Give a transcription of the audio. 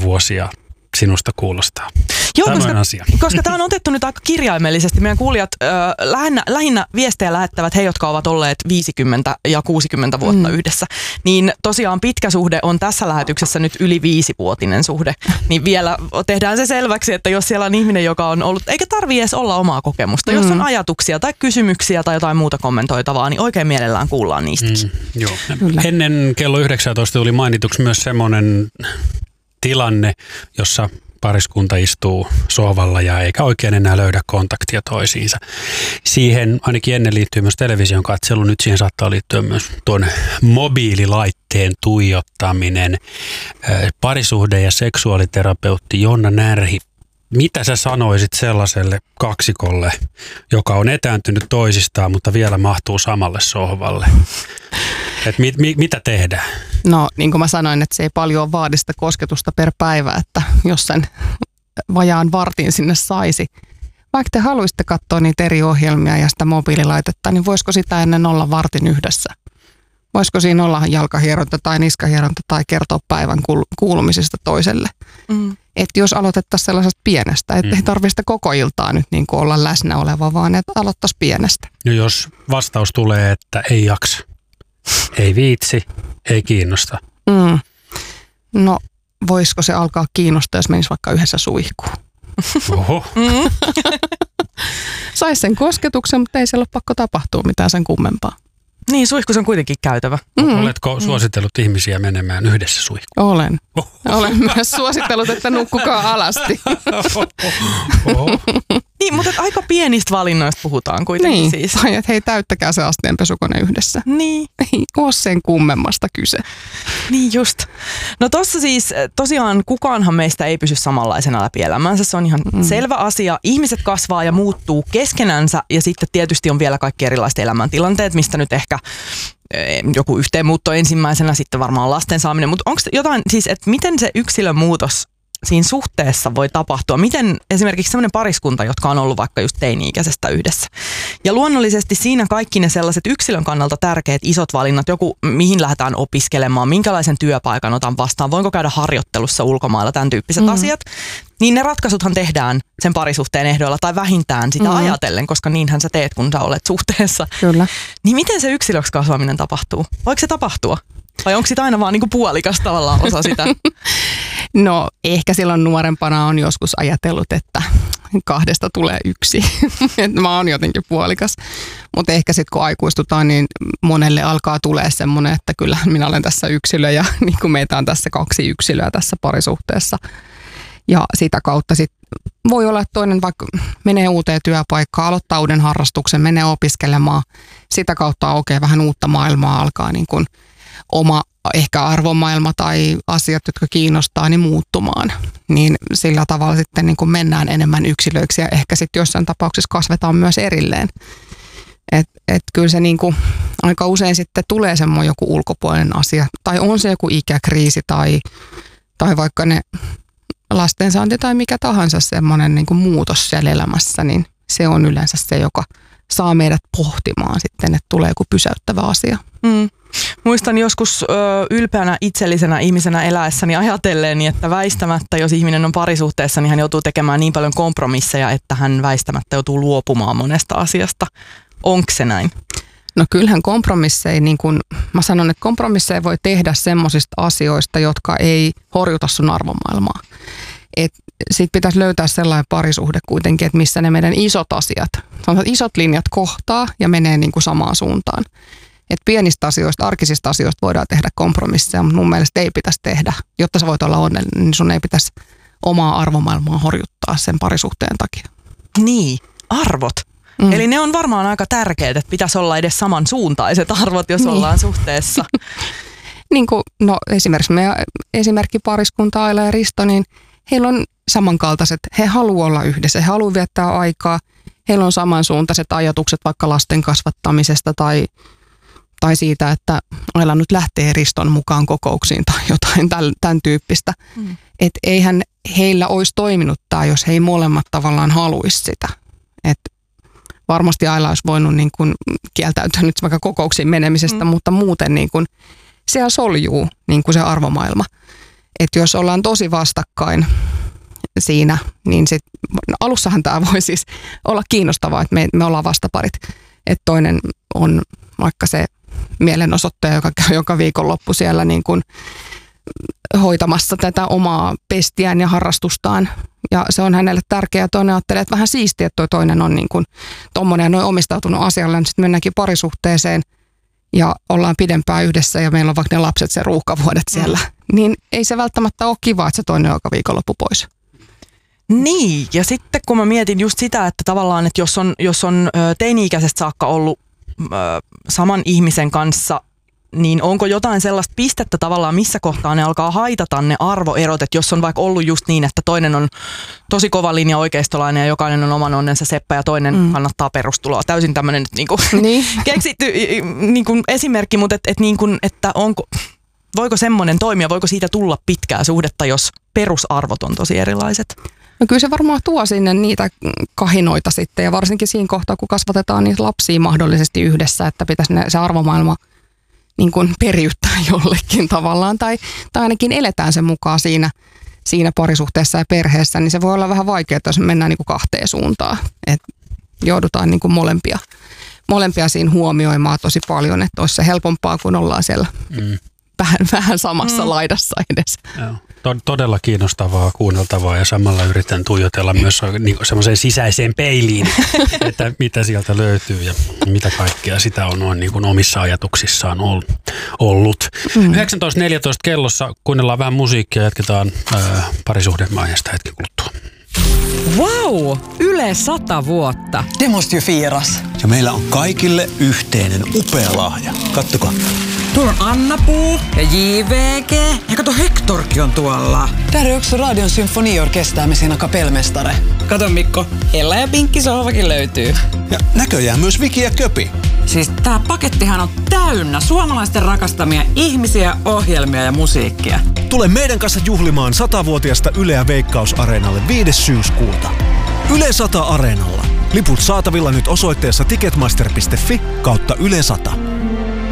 vuosia sinusta kuulostaa? Joo, koska tämä on otettu nyt aika kirjaimellisesti. Meidän kuulijat lähinnä viestejä lähettävät he, jotka ovat olleet 50 ja 60 vuotta yhdessä. Niin tosiaan pitkä suhde on tässä lähetyksessä nyt yli 5-vuotinen suhde. Niin vielä tehdään se selväksi, että jos siellä on ihminen, joka on ollut, eikä tarvitse edes olla omaa kokemusta. Jos on ajatuksia tai kysymyksiä tai jotain muuta kommentoitavaa, niin oikein mielellään kuullaan niistäkin. Joo. Ennen kello 19 tuli mainituksi myös semmoinen tilanne, jossa pariskunta istuu sohvalla ja eikä oikein enää löydä kontaktia toisiinsa. Siihen ainakin ennen liittyy myös television katselu. Nyt siihen saattaa liittyä myös tuon mobiililaitteen tuijottaminen. Parisuhde- ja seksuaaliterapeutti Jonna Närhi, mitä sä sanoisit sellaiselle kaksikolle, joka on etääntynyt toisistaan, mutta vielä mahtuu samalle sohvalle? Et mitä tehdään? No niin kuin mä sanoin, että se ei paljon vaadi sitä kosketusta per päivä, että jos sen vajaan vartin sinne saisi. Vaikka te haluaisitte katsoa niitä eri ohjelmia ja sitä mobiililaitetta, niin voisiko sitä ennen olla vartin yhdessä? Voisiko siinä olla jalkahieronta tai niskahieronta tai kertoa päivän kuulumisesta toiselle? Että jos aloitettaisiin sellaisesta pienestä, että ei tarvitse koko iltaa nyt niin kuin olla läsnä oleva, vaan että aloittaisiin pienestä. No jos vastaus tulee, että ei jaksa, ei viitsi, ei kiinnosta. No voisiko se alkaa kiinnostaa, jos menisi vaikka yhdessä suihkuun? Oho. Sais sen kosketuksen, mutta ei siellä ole pakko tapahtua mitään sen kummempaa. Niin, suihkus on kuitenkin käytävä. Oletko suositellut ihmisiä menemään yhdessä suihkuun? Olen. Olen myös suositellut, että nukkukaa alasti. Niin, mutta aika pienistä valinnoista puhutaan kuitenkin niin, siis. Tai että hei, täyttäkää se asteenpesukone yhdessä. Niin. Ei ole sen kummemmasta kyse. Niin just. No tossa siis tosiaan kukaanhan meistä ei pysy samanlaisena läpi elämänsä. Se on ihan selvä asia. Ihmiset kasvaa ja muuttuu keskenänsä ja sitten tietysti on vielä kaikki erilaiset elämäntilanteet, mistä nyt ehkä joku yhteenmuutto ensimmäisenä, sitten varmaan lasten saaminen. Mutta onko jotain siis, että miten se yksilön muutos siinä suhteessa voi tapahtua? Miten esimerkiksi sellainen pariskunta, jotka on ollut vaikka just teini-ikäisestä yhdessä. Ja luonnollisesti siinä kaikki ne sellaiset yksilön kannalta tärkeät isot valinnat, joku mihin lähdetään opiskelemaan, minkälaisen työpaikan otan vastaan, voinko käydä harjoittelussa ulkomailla, tämän tyyppiset asiat. Niin ne ratkaisuthan tehdään sen parisuhteen ehdoilla tai vähintään sitä ajatellen, koska niinhän sä teet, kun sä olet suhteessa. Kyllä. Niin miten se yksilöksi kasvaminen tapahtuu? Voiko se tapahtua? Vai onko sitä aina vaan niinku puolikas tavallaan osa sitä? No ehkä silloin nuorempana on joskus ajatellut, että 2 tulee 1. Mä oon jotenkin puolikas. Mutta ehkä sitten kun aikuistutaan, niin monelle alkaa tulee semmoinen, että kyllä minä olen tässä yksilö ja niin kuin meitä on tässä 2 yksilöä tässä parisuhteessa. Ja sitä kautta sitten voi olla, että toinen vaikka menee uuteen työpaikkaan, aloittaa uuden harrastuksen, menee opiskelemaan. Sitä kautta vähän uutta maailmaa alkaa niin kuin oma ehkä arvomaailma tai asiat, jotka kiinnostaa, niin muuttumaan. Niin sillä tavalla sitten niin kuin mennään enemmän yksilöiksi ja ehkä sitten jossain tapauksessa kasvetaan myös erilleen. Et kyllä se niin kuin aika usein sitten tulee semmoinen joku ulkopuolinen asia. Tai on se joku ikäkriisi tai vaikka ne lastensaanti tai mikä tahansa semmoinen niin kuin muutos siellä elämässä, niin se on yleensä se, joka saa meidät pohtimaan sitten, että tulee joku pysäyttävä asia. Muistan joskus ylpeänä itsellisenä ihmisenä eläessäni ajatelleeni, että väistämättä, jos ihminen on parisuhteessa, niin hän joutuu tekemään niin paljon kompromisseja, että hän väistämättä joutuu luopumaan monesta asiasta. Onko se näin? No kyllähän kompromisseja, niin kuin mä sanon, että kompromisseja voi tehdä semmoisista asioista, jotka ei horjuta sun arvomaailmaa. Sitten pitäisi löytää sellainen parisuhde kuitenkin, että missä ne meidän isot asiat, isot linjat kohtaa ja menee niin kuin samaan suuntaan. Et pienistä asioista, arkisista asioista voidaan tehdä kompromisseja, mutta mun mielestä ei pitäisi tehdä. Jotta sä voit olla onnellinen, niin sun ei pitäisi omaa arvomaailmaa horjuttaa sen parisuhteen takia. Niin, arvot. Eli ne on varmaan aika tärkeät, että pitäisi olla edes samansuuntaiset arvot, jos ollaan suhteessa. Niin kuin, no esimerkiksi meidän esimerkkipariskunta Aila ja Risto, niin heillä on samankaltaiset, he haluaa olla yhdessä, he haluaa viettää aikaa, heillä on samansuuntaiset ajatukset vaikka lasten kasvattamisesta tai siitä, että Aila nyt lähtee Riston mukaan kokouksiin tai jotain tämän tyyppistä. Että eihän heillä olisi toiminut tämä, jos he ei molemmat tavallaan haluaisi sitä. Että varmasti Aila olisi voinut niin kuin kieltäytyä nyt vaikka kokouksiin menemisestä, mutta muuten niin kuin siellä soljuu niin kuin se arvomaailma. Että jos ollaan tosi vastakkain siinä, niin alussahan tämä voi siis olla kiinnostavaa, että me ollaan vastaparit. Että toinen on vaikka se mielenosoittaja, joka käy joka viikonloppu siellä niin kuin hoitamassa tätä omaa pestiään ja harrastustaan. Ja se on hänelle tärkeää. Toinen ajattelee, että vähän siistiä, että toinen on niin kuin tommoinen ja noin omistautunut asialle. Sitten mennäänkin parisuhteeseen ja ollaan pidempään yhdessä ja meillä on vaikka ne lapset, se ruuhkavuodet siellä. Niin ei se välttämättä ole kiva, että se toinen on joka viikonloppu pois. Niin, ja sitten kun mä mietin just sitä, että tavallaan, että jos on teini-ikäisestä saakka ollut saman ihmisen kanssa, niin onko jotain sellaista pistettä tavallaan, missä kohtaa ne alkaa haitata ne arvoerot, että jos on vaikka ollut just niin, että toinen on tosi kova linja oikeistolainen ja jokainen on oman onnensa seppä ja toinen kannattaa perustuloa. Täysin tämmöinen niinku keksitty niinku esimerkki, mutta että voiko semmoinen toimia, voiko siitä tulla pitkää suhdetta, jos perusarvot on tosi erilaiset? No kyllä se varmaan tuo sinne niitä kahinoita sitten ja varsinkin siinä kohtaa, kun kasvatetaan niitä lapsia mahdollisesti yhdessä, että pitäisi se arvomaailma niin kuin periyttää jollekin tavallaan tai ainakin eletään sen mukaan siinä parisuhteessa ja perheessä, niin se voi olla vähän vaikeaa, jos mennään niin kuin kahteen suuntaan. Että joudutaan niin kuin molempia siinä huomioimaan tosi paljon, että olisi se helpompaa, kun ollaan siellä vähän samassa laidassa edes. Joo. Todella kiinnostavaa, kuunneltavaa ja samalla yritän tuijotella myös niin semmoiseen sisäiseen peiliin, että mitä sieltä löytyy ja mitä kaikkea sitä on noin niin kuin omissa ajatuksissaan ollut. 19.14 kellossa kuunnellaan vähän musiikkia ja jatketaan parisuhdeaiheesta hetken kuluttua. Vau! Yle 100 vuotta. Det måste ju firas. Ja meillä on kaikille yhteinen upea lahja. Kattokaa. Tuolla on Anna-Puu ja JVG. Ja kato, Hektorkin on tuolla. Där är också Radion symfoniorkester med sina kapellmästare. Kato Mikko, Ella ja Pinkki sohvakin löytyy. Ja näköjään myös Viki ja Köpi. Siis tää pakettihan on täynnä suomalaisten rakastamia ihmisiä, ohjelmia ja musiikkia. Tule meidän kanssa juhlimaan 100-vuotiaasta Yleä Veikkaus-areenalle 5. syyskuuta. Yle 100 Areenalla. Liput saatavilla nyt osoitteessa ticketmaster.fi/Yle 100.